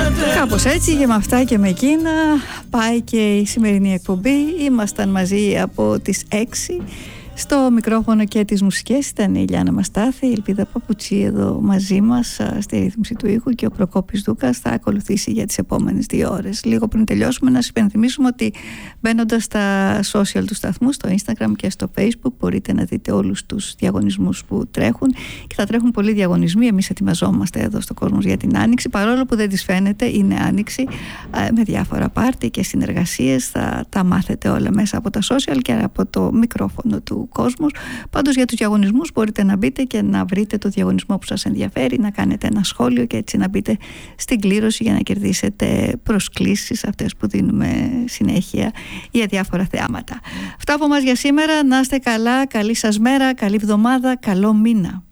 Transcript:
Κάπως έτσι και με αυτά και με εκείνα πάει και η σημερινή εκπομπή. Ήμασταν μαζί από τις 6. Στο μικρόφωνο και τις μουσικές ήταν η Λιάννα Μαστάθη, η Ελπίδα Παπουτσί εδώ μαζί μας στη ρύθμιση του ήχου και ο Προκόπης Δούκας θα ακολουθήσει για τις επόμενες 2 ώρες. Λίγο πριν τελειώσουμε να σας υπενθυμίσουμε ότι μπαίνοντας στα social του σταθμού, στο Instagram και στο Facebook μπορείτε να δείτε όλους τους διαγωνισμούς που τρέχουν και θα τρέχουν πολλοί διαγωνισμοί. Εμείς ετοιμαζόμαστε εδώ στο Κόσμος για την Άνοιξη, παρόλο που δεν τις φαίνεται, είναι Άνοιξη με διάφορα πάρτι και συνεργασίες. Θα τα μάθετε όλα μέσα από τα social και από το μικρόφωνο του Κόσμος. Πάντως για τους διαγωνισμούς μπορείτε να μπείτε και να βρείτε το διαγωνισμό που σας ενδιαφέρει, να κάνετε ένα σχόλιο και έτσι να μπείτε στην κλήρωση για να κερδίσετε προσκλήσεις αυτές που δίνουμε συνέχεια για διάφορα θεάματα. Αυτά από μας για σήμερα. Να είστε καλά, καλή σας μέρα, καλή εβδομάδα, καλό μήνα.